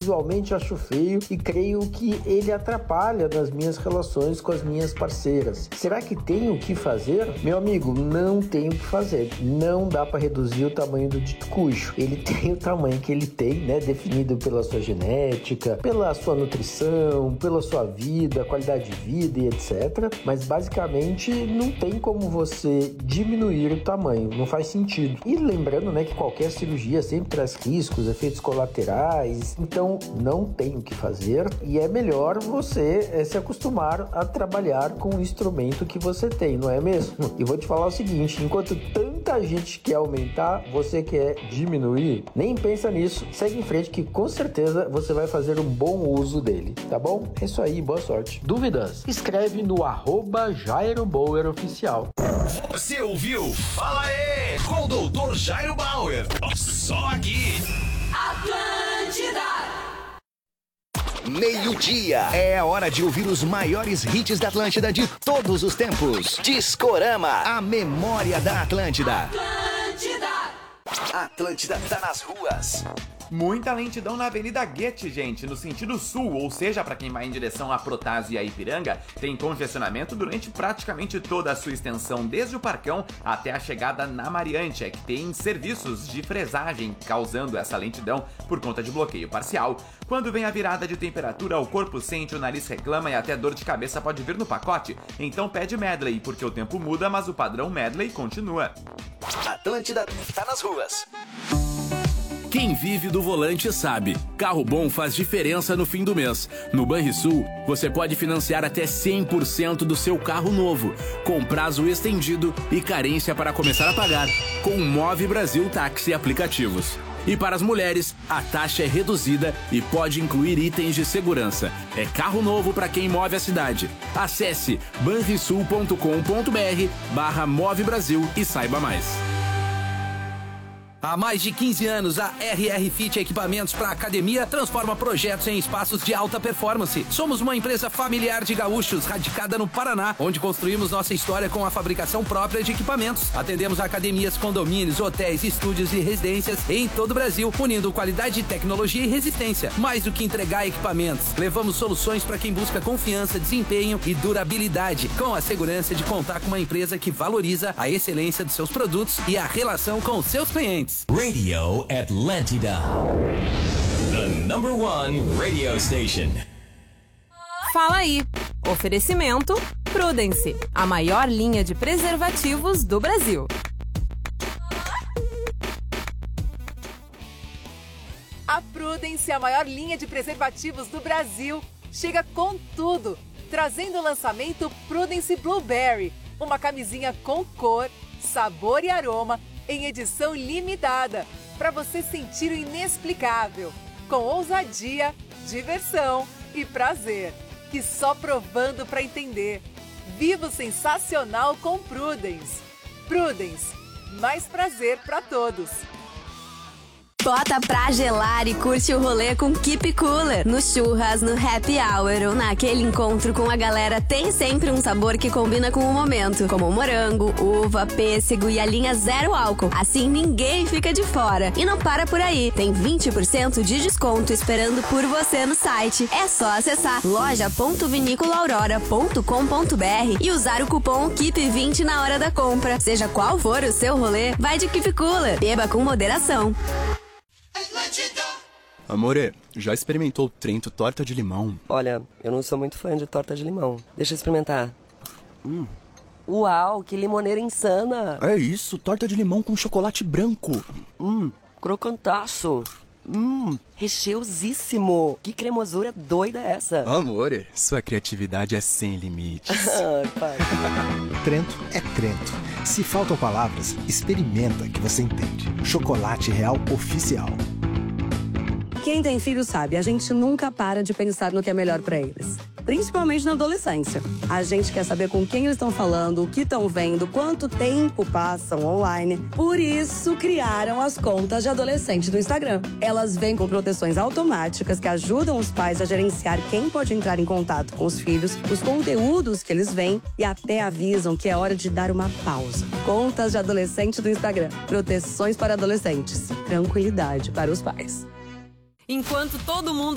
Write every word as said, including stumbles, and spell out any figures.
visualmente acho feio e creio que ele atrapalha nas minhas relações com as minhas parceiras. Será que tenho o que fazer? Meu amigo, não tem o que fazer. Não dá para reduzir o tamanho do dito cujo. Ele tem o tamanho que ele tem, né? Definido pela sua genética, pela sua nutrição, pela sua vida, qualidade de vida e etcétera. Mas basicamente não tem como você diminuir o tamanho. Não faz sentido. E lembrando, né, que qualquer cirurgia sempre traz riscos, efeitos colaterais. Então não tem o que fazer e é melhor você é, se acostumar a trabalhar com o instrumento que você tem, não é mesmo? E vou te falar o seguinte, enquanto tanta gente quer aumentar, você quer diminuir? Nem pensa nisso, segue em frente que com certeza você vai fazer um bom uso dele, tá bom? É isso aí, boa sorte. Dúvidas? Escreve no arroba Jairo Bauer Oficial. Você ouviu? Fala aí, com o doutor Jairo Bauer. Só aqui. Atlântida. Meio-dia. É a hora de ouvir os maiores hits da Atlântida de todos os tempos. Discorama, a memória da Atlântida. Atlântida. Atlântida tá nas ruas. Muita lentidão na Avenida Goethe, gente, no sentido sul, ou seja, para quem vai em direção a Protásio e a Ipiranga, tem congestionamento durante praticamente toda a sua extensão, desde o Parcão até a chegada na Mariante, é que tem serviços de fresagem causando essa lentidão por conta de bloqueio parcial. Quando vem a virada de temperatura, o corpo sente, o nariz reclama e até dor de cabeça pode vir no pacote, então pede Medley, porque o tempo muda, mas o padrão Medley continua. Atlântida tá nas ruas. Quem vive do volante sabe, carro bom faz diferença no fim do mês. No Banrisul, você pode financiar até cem por cento do seu carro novo, com prazo estendido e carência para começar a pagar, com o Move Brasil Táxi Aplicativos. E para as mulheres, a taxa é reduzida e pode incluir itens de segurança. É carro novo para quem move a cidade. Acesse banrisul ponto com ponto br barra Move Brasil e saiba mais. Há mais de quinze anos, a R R Fit Equipamentos para Academia transforma projetos em espaços de alta performance. Somos uma empresa familiar de gaúchos, radicada no Paraná, onde construímos nossa história com a fabricação própria de equipamentos. Atendemos academias, condomínios, hotéis, estúdios e residências em todo o Brasil, unindo qualidade, tecnologia e resistência. Mais do que entregar equipamentos, levamos soluções para quem busca confiança, desempenho e durabilidade, com a segurança de contar com uma empresa que valoriza a excelência de seus produtos e a relação com os seus clientes. Radio Atlântida. The number one radio station. Fala aí. Oferecimento Prudence, a maior linha de preservativos do Brasil. A Prudence, a maior linha de preservativos do Brasil, chega com tudo, trazendo o lançamento Prudence Blueberry, uma camisinha com cor, sabor e aroma em edição limitada, para você sentir o inexplicável, com ousadia, diversão e prazer, que só provando para entender. Viva o sensacional com Prudence. Prudence, mais prazer para todos. Bota pra gelar e curte o rolê com Keep Cooler. No churras, no happy hour ou naquele encontro com a galera, tem sempre um sabor que combina com o momento, como morango, uva, pêssego e a linha zero álcool. Assim ninguém fica de fora. E não para por aí, tem vinte por cento de desconto esperando por você no site. É só acessar loja ponto vinícola aurora ponto com ponto br e usar o cupom Keep vinte na hora da compra. Seja qual for o seu rolê, vai de Keep Cooler. Beba com moderação. Amore, já experimentou o Trento torta de limão? Olha, eu não sou muito fã de torta de limão. Deixa eu experimentar. Hum. Uau, que limoneira insana! É isso, torta de limão com chocolate branco. Hum, crocantaço. Hum, recheusíssimo. Que cremosura doida é essa? Amore, sua criatividade é sem limites. Ai, pai. Trento é Trento. Se faltam palavras, experimenta que você entende. Chocolate Real Oficial. Quem tem filho sabe, a gente nunca para de pensar no que é melhor pra eles. Principalmente na adolescência. A gente quer saber com quem eles estão falando, o que estão vendo, quanto tempo passam online. Por isso, criaram as contas de adolescente do Instagram. Elas vêm com proteções automáticas que ajudam os pais a gerenciar quem pode entrar em contato com os filhos, os conteúdos que eles veem e até avisam que é hora de dar uma pausa. Contas de adolescente do Instagram. Proteções para adolescentes. Tranquilidade para os pais. Enquanto todo mundo